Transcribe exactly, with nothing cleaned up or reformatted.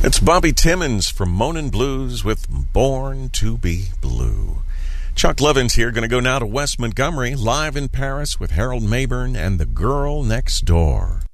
It's Bobby Timmons from Moanin' Blues with Born to Be Blue. Chuck Levins here, going to go now to West Montgomery, live in Paris with Harold Mabern and The Girl Next Door.